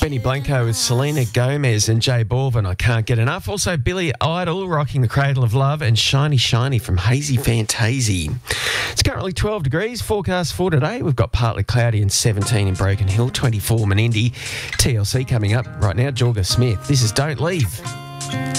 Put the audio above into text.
Benny Blanco with Selena Gomez and Jay Balvin, I Can't Get Enough. Also Billy Idol rocking The Cradle of Love and Shiny Shiny from Hazy Fantasy. It's currently 12 degrees. Forecast for today, we've got partly cloudy and 17 in Broken Hill, 24 Menindee. TLC coming up right now, Jorga Smith. This is Don't Leave.